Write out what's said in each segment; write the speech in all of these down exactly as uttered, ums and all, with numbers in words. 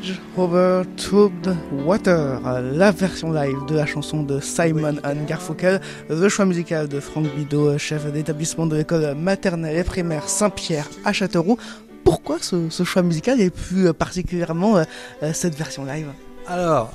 Over Troubled Water, la version live de la chanson de Simon and Garfunkel, le choix musical de Franck Bidot, chef d'établissement de l'école maternelle et primaire Saint-Pierre à Châteauroux. Pourquoi ce, ce choix musical et plus particulièrement euh, cette version live ? Alors,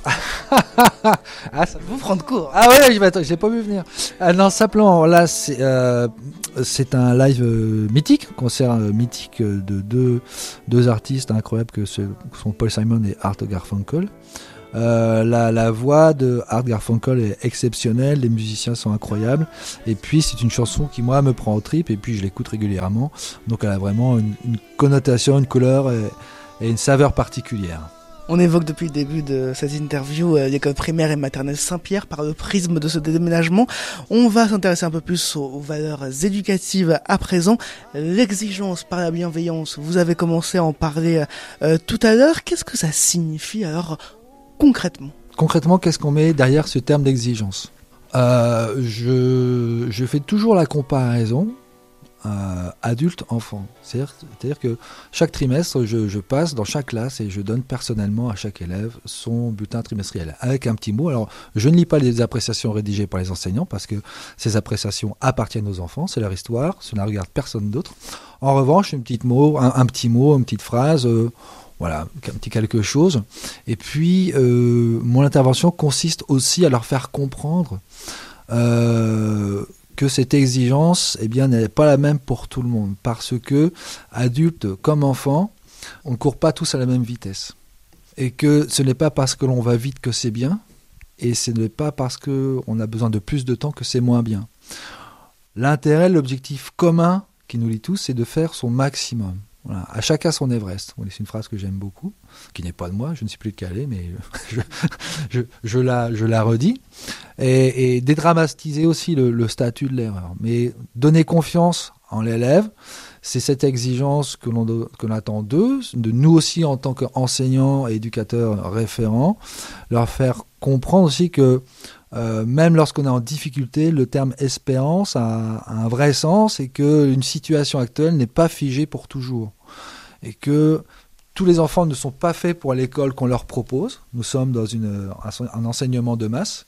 ah, ça vous prend de court. Ah ouais, je m'attends, j'ai pas vu venir. Ah non, simplement, là, c'est, euh, c'est un live euh, mythique, concert euh, mythique de deux, deux artistes incroyables que ce, sont Paul Simon et Art Garfunkel. Euh, la, la voix de Art Garfunkel est exceptionnelle, les musiciens sont incroyables, et puis c'est une chanson qui moi me prend aux tripes, et puis je l'écoute régulièrement, donc elle a vraiment une, une connotation, une couleur et, et une saveur particulière. On évoque depuis le début de cette interview euh, l'école primaire et maternelle Saint-Pierre par le prisme de ce déménagement. On va s'intéresser un peu plus aux, aux valeurs éducatives à présent. L'exigence par la bienveillance, vous avez commencé à en parler euh, tout à l'heure. Qu'est-ce que ça signifie alors concrètement ? Concrètement, qu'est-ce qu'on met derrière ce terme d'exigence ? euh, je, je fais toujours la comparaison Euh, adulte-enfant. C'est-à-dire, c'est-à-dire que chaque trimestre, je, je passe dans chaque classe et je donne personnellement à chaque élève son bulletin trimestriel avec un petit mot. Alors, je ne lis pas les appréciations rédigées par les enseignants parce que ces appréciations appartiennent aux enfants, c'est leur histoire, ça ne la regarde personne d'autre. En revanche, une petite mot, un, un petit mot, une petite phrase, euh, voilà, un petit quelque chose. Et puis, euh, mon intervention consiste aussi à leur faire comprendre euh, que cette exigence, eh bien, n'est pas la même pour tout le monde, parce que, adultes comme enfants, on ne court pas tous à la même vitesse. Et que ce n'est pas parce que l'on va vite que c'est bien, et ce n'est pas parce qu'on a besoin de plus de temps que c'est moins bien. L'intérêt, l'objectif commun qui nous lie tous, c'est de faire son maximum. Voilà. À chacun son Everest. Voilà, c'est une phrase que j'aime beaucoup, qui n'est pas de moi, je ne sais plus lequel est, mais je, je, je, la, je la redis. Et, et dédramatiser aussi le, le statut de l'erreur. Mais donner confiance en l'élève, c'est cette exigence que l'on, que l'on attend d'eux, de nous aussi en tant qu'enseignants et éducateurs référents, leur faire comprendre aussi que Euh, même lorsqu'on est en difficulté, le terme espérance a, a un vrai sens et qu'une situation actuelle n'est pas figée pour toujours. Et que tous les enfants ne sont pas faits pour l'école qu'on leur propose. Nous sommes dans une, un enseignement de masse.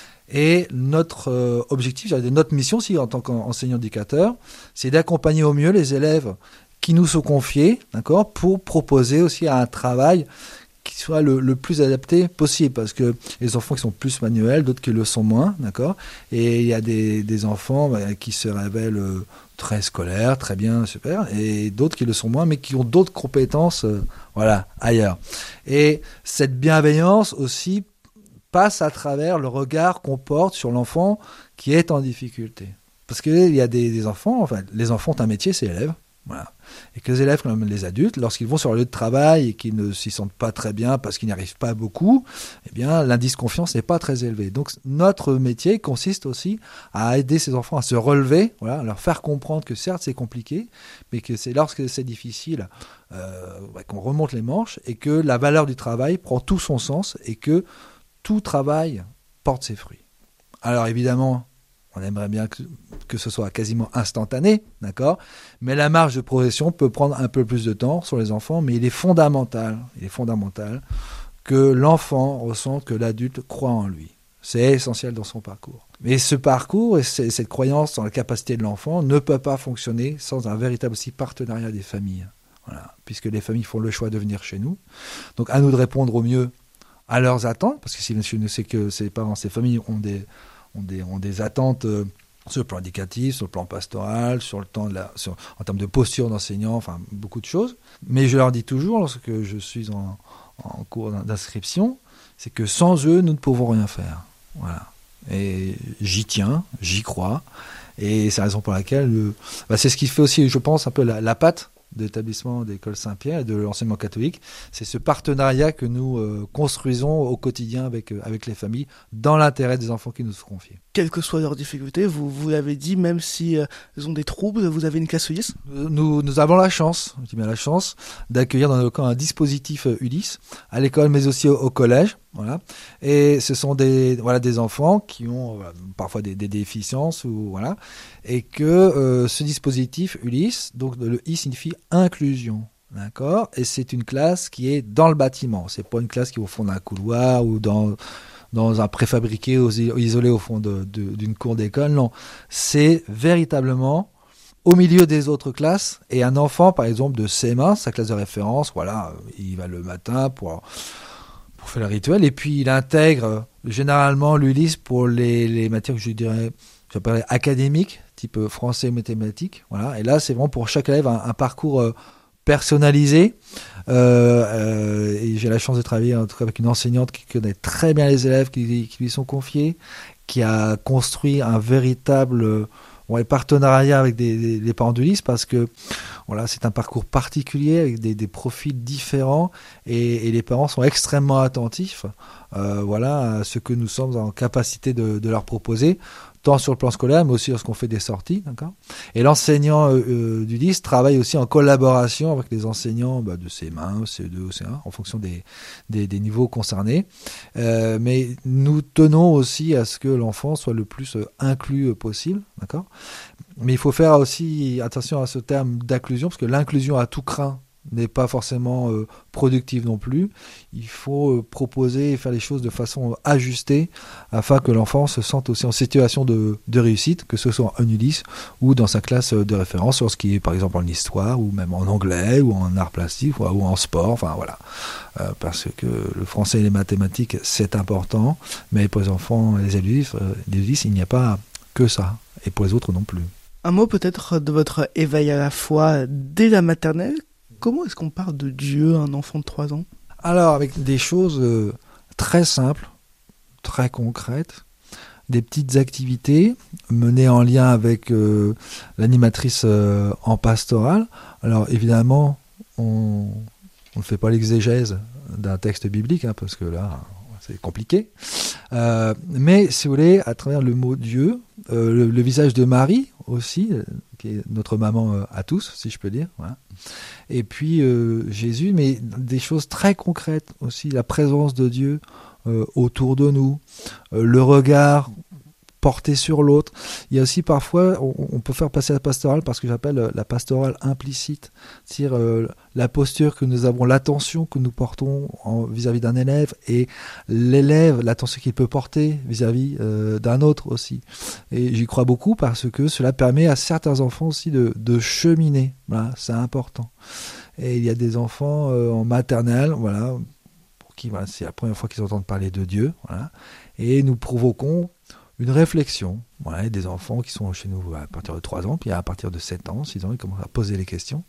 Et notre euh, objectif, notre mission aussi en tant qu'enseignant-éducateur, c'est d'accompagner au mieux les élèves qui nous sont confiés, d'accord, pour proposer aussi un travail qui soit le, le plus adapté possible, parce que les enfants qui sont plus manuels, d'autres qui le sont moins, d'accord, et il y a des, des enfants bah, qui se révèlent euh, très scolaires, très bien, super, et d'autres qui le sont moins, mais qui ont d'autres compétences, euh, voilà, ailleurs. Et cette bienveillance aussi passe à travers le regard qu'on porte sur l'enfant qui est en difficulté. Parce qu'il y a des, des enfants, enfin, les enfants ont un métier, c'est élève. Voilà. Et que les élèves, comme les adultes, lorsqu'ils vont sur le lieu de travail et qu'ils ne s'y sentent pas très bien parce qu'ils n'y arrivent pas beaucoup, eh bien, l'indice confiance n'est pas très élevé. Donc, notre métier consiste aussi à aider ces enfants à se relever, voilà, à leur faire comprendre que certes, c'est compliqué, mais que c'est lorsque c'est difficile euh, ouais, qu'on remonte les manches et que la valeur du travail prend tout son sens et que tout travail porte ses fruits. Alors, évidemment, on aimerait bien que, que ce soit quasiment instantané, d'accord ? Mais la marge de progression peut prendre un peu plus de temps sur les enfants, mais il est fondamental, il est fondamental que l'enfant ressente que l'adulte croit en lui. C'est essentiel dans son parcours. Mais ce parcours et cette croyance dans la capacité de l'enfant ne peut pas fonctionner sans un véritable aussi partenariat des familles. Voilà, puisque les familles font le choix de venir chez nous. Donc à nous de répondre au mieux à leurs attentes, parce que si je ne sais que ces parents, ces familles ont des... ont des, ont des attentes euh, sur le plan éducatif, sur le plan pastoral, sur le temps de la, sur, en termes de posture d'enseignant, enfin beaucoup de choses. Mais je leur dis toujours, lorsque je suis en, en cours d'inscription, c'est que sans eux, nous ne pouvons rien faire. Voilà. Et j'y tiens, j'y crois. Et c'est la raison pour laquelle, le, bah c'est ce qui fait aussi, je pense, un peu la, la patte de l'établissement d'école Saint-Pierre et de l'enseignement catholique, c'est ce partenariat que nous euh, construisons au quotidien avec, euh, avec les familles dans l'intérêt des enfants qui nous sont confiés. Quelles que soient leurs difficultés, vous, vous l'avez dit, même si euh, ils ont des troubles, vous avez une classe Ulysse ? Nous, nous avons la chance, je dis bien la chance, d'accueillir dans nos camps un dispositif euh, Ulysse à l'école mais aussi au, au collège. Voilà. Et ce sont des, voilà, des enfants qui ont euh, parfois des, des déficiences, ou, voilà, et que euh, ce dispositif Ulysse, donc le I signifie inclusion. D'accord, et c'est une classe qui est dans le bâtiment. C'est pas une classe qui est au fond d'un couloir ou dans, dans un préfabriqué isolé au fond de, de, d'une cour d'école. Non, c'est véritablement au milieu des autres classes. Et un enfant, par exemple, de C M un, sa classe de référence, voilà, il va le matin pour, pour faire le rituel. Et puis il intègre généralement l'Ulysse pour les, les matières que je dirais j'appellerais académiques, type français ou mathématiques. Voilà. Et là, c'est vraiment pour chaque élève un, un parcours euh, personnalisé. Euh, euh, et j'ai la chance de travailler en tout cas avec une enseignante qui connaît très bien les élèves qui, qui lui sont confiés, qui a construit un véritable euh, ouais, partenariat avec des, des, des parents d'Ulysse, parce que voilà, c'est un parcours particulier avec des, des profils différents, et, et les parents sont extrêmement attentifs euh, voilà, à ce que nous sommes en capacité de, de leur proposer, tant sur le plan scolaire, mais aussi lorsqu'on fait des sorties. D'accord ? Et l'enseignant euh, euh, d'Ulysse travaille aussi en collaboration avec les enseignants bah, de C M un, C E deux, C un, en fonction des, des, des niveaux concernés. Euh, mais nous tenons aussi à ce que l'enfant soit le plus euh, inclus euh, possible. D'accord ? Mais il faut faire aussi attention à ce terme d'inclusion, parce que l'inclusion à tout crin n'est pas forcément euh, productive non plus. Il faut euh, proposer et faire les choses de façon ajustée afin que l'enfant se sente aussi en situation de, de réussite, que ce soit en Ulysse ou dans sa classe de référence, sur ce qui est par exemple en histoire ou même en anglais ou en art plastique ou, ou en sport, enfin voilà. Euh, parce que le français et les mathématiques c'est important, mais pour les enfants et les Ulysse, euh, les Ulysse, il n'y a pas que ça, et pour les autres non plus. Un mot peut-être de votre éveil à la foi dès la maternelle. Comment est-ce qu'on parle de Dieu à un enfant de trois ans ? Alors, avec des choses euh, très simples, très concrètes, des petites activités menées en lien avec euh, l'animatrice euh, en pastorale. Alors, évidemment, on ne fait pas l'exégèse d'un texte biblique, hein, parce que là, c'est compliqué. Euh, mais, si vous voulez, à travers le mot Dieu, euh, le, le visage de Marie aussi, euh, qui est notre maman euh, à tous, si je peux dire, voilà. Et puis euh, Jésus, mais des choses très concrètes aussi, la présence de Dieu euh, autour de nous, euh, le regard porté sur l'autre. Il y a aussi parfois, on, on peut faire passer la pastorale par ce que j'appelle la pastorale implicite, c'est-à-dire euh, la posture que nous avons, l'attention que nous portons en, vis-à-vis d'un élève, et l'élève, l'attention qu'il peut porter vis-à-vis euh, d'un autre aussi. Et j'y crois beaucoup parce que cela permet à certains enfants aussi de, de cheminer. Voilà, c'est important. Et il y a des enfants euh, en maternelle, voilà, pour qui voilà, c'est la première fois qu'ils entendent parler de Dieu, voilà, et nous provoquons une réflexion. Voilà, des enfants qui sont chez nous à partir de trois ans, puis à partir de sept ans, six ans, ils commencent à poser les questions.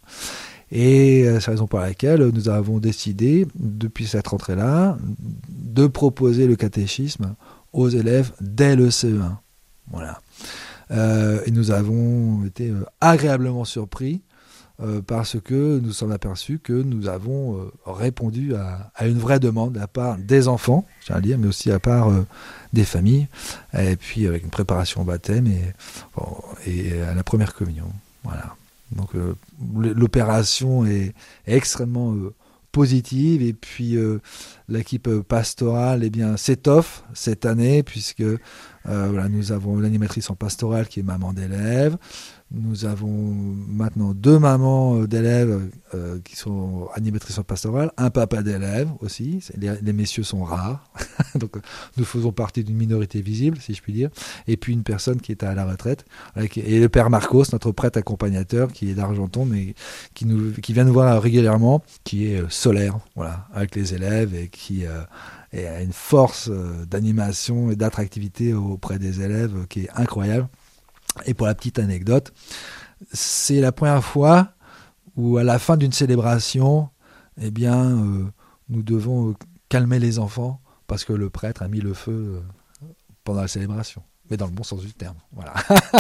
Et c'est la raison pour laquelle nous avons décidé, depuis cette rentrée-là, de proposer le catéchisme aux élèves dès le C E un. Voilà. Euh, et nous avons été euh, agréablement surpris euh, parce que nous sommes aperçus que nous avons euh, répondu à, à une vraie demande de la part des enfants, je tiens à le dire, mais aussi à part euh, des familles, et puis avec une préparation au baptême et, bon, et à la première communion. Voilà. Donc euh, l'opération est, est extrêmement euh, positive, et puis euh, l'équipe pastorale eh bien, s'étoffe cette année, puisque euh, voilà, nous avons l'animatrice en pastorale qui est maman d'élèves. Nous avons maintenant deux mamans d'élèves euh, qui sont animatrices en pastorale, un papa d'élèves aussi, les, les messieurs sont rares, donc nous faisons partie d'une minorité visible, si je puis dire, et puis une personne qui est à la retraite, et le père Marcos, notre prêtre accompagnateur, qui est d'Argenton, mais qui, nous, qui vient nous voir régulièrement, qui est solaire, voilà, avec les élèves, et qui euh, et a une force euh, d'animation et d'attractivité auprès des élèves qui est incroyable. Et pour la petite anecdote, c'est la première fois où à la fin d'une célébration, eh bien, euh, nous devons calmer les enfants parce que le prêtre a mis le feu euh, pendant la célébration, mais dans le bon sens du terme. Voilà.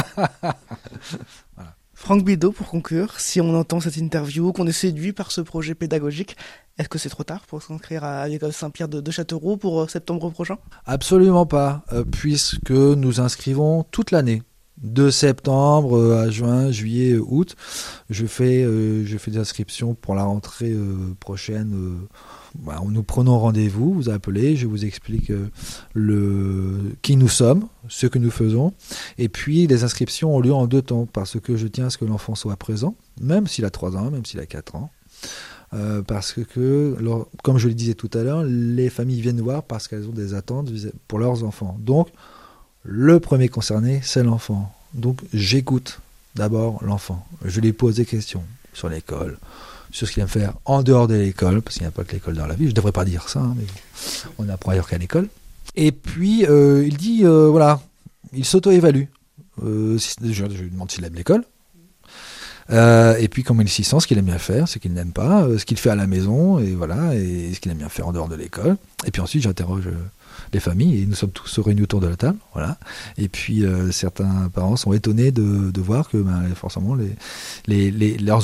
Voilà. Franck Bidot, pour conclure, si on entend cette interview, qu'on est séduit par ce projet pédagogique, est-ce que c'est trop tard pour s'inscrire à l'école Saint-Pierre de, de Châteauroux pour euh, septembre prochain ? Absolument pas, euh, puisque nous inscrivons toute l'année. De septembre à juin, juillet, août, je fais, euh, je fais des inscriptions pour la rentrée euh, prochaine. Euh, bah, nous prenons rendez-vous, vous appelez, je vous explique euh, le, qui nous sommes, ce que nous faisons. Et puis les inscriptions ont lieu en deux temps, parce que je tiens à ce que l'enfant soit présent, même s'il a trois ans, même s'il a quatre ans. euh, parce que, que leur, comme je le disais tout à l'heure, les familles viennent voir parce qu'elles ont des attentes pour leurs enfants. Donc, le premier concerné, c'est l'enfant. Donc, j'écoute d'abord l'enfant. Je lui pose des questions sur l'école, sur ce qu'il aime faire en dehors de l'école, parce qu'il n'y a pas que l'école dans la vie. Je ne devrais pas dire ça, hein, mais bon, on apprend ailleurs qu'à l'école. Et puis, euh, il dit, euh, voilà, il s'auto-évalue. Euh, si, je, je lui demande s'il aime l'école. Euh, et puis, comment il s'y sent, ce qu'il aime bien faire, ce qu'il n'aime pas, euh, ce qu'il fait à la maison, et voilà, et ce qu'il aime bien faire en dehors de l'école. Et puis ensuite, j'interroge euh, les familles, et nous sommes tous réunis autour de la table, voilà. Et puis, euh, certains parents sont étonnés de, de voir que, ben, forcément, les, les, les, leurs